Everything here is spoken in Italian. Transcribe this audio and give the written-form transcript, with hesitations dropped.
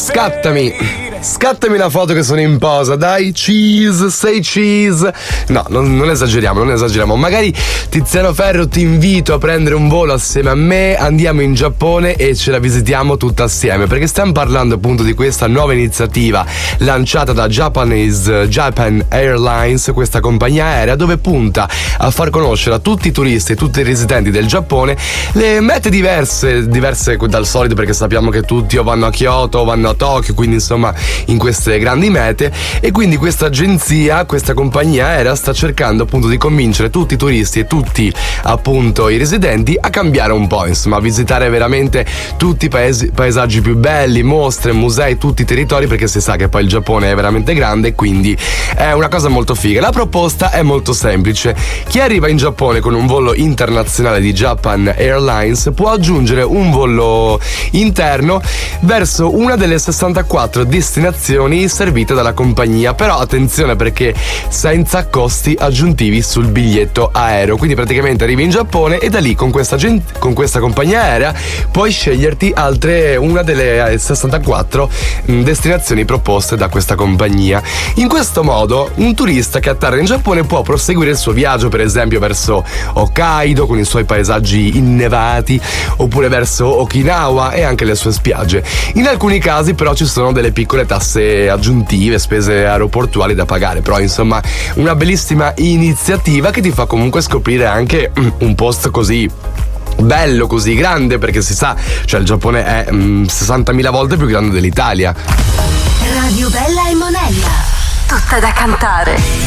Scattami la foto che sono in posa, dai, cheese, say cheese. No, non esageriamo. Magari Tiziano Ferro, ti invito a prendere un volo assieme a me, andiamo in Giappone e ce la visitiamo tutta assieme, perché stiamo parlando appunto di questa nuova iniziativa lanciata da Japan Airlines, questa compagnia aerea, dove punta a far conoscere a tutti i turisti e tutti i residenti del Giappone le mete diverse dal solito, perché sappiamo che tutti o vanno a Kyoto o vanno a Tokyo, quindi insomma in queste grandi mete. E quindi questa compagnia aerea sta cercando appunto di convincere tutti i turisti e tutti appunto i residenti a cambiare un po', insomma a visitare veramente tutti i paesaggi più belli, mostre, musei, tutti i territori, perché si sa che poi il Giappone è veramente grande, quindi è una cosa molto figa. La proposta è molto semplice: chi arriva in Giappone con un volo internazionale di Japan Airlines può aggiungere un volo interno verso una delle 64 destinazioni servite dalla compagnia, però attenzione, perché senza costi aggiuntivi sul biglietto aereo. Quindi praticamente arrivi in Giappone e da lì con questa compagnia aerea puoi sceglierti una delle 64 destinazioni proposte da questa compagnia. In questo modo un turista che atterra in Giappone può proseguire il suo viaggio, per esempio verso Hokkaido con i suoi paesaggi innevati, oppure verso Okinawa e anche le sue spiagge. In alcuni casi però ci sono delle piccole tasse aggiuntive, spese aeroportuali da pagare, però insomma una bellissima iniziativa che ti fa comunque scoprire anche un posto così bello, così grande, perché si sa, cioè il Giappone è 60.000 volte più grande dell'Italia. Radio Bella e Monella, tutta da cantare.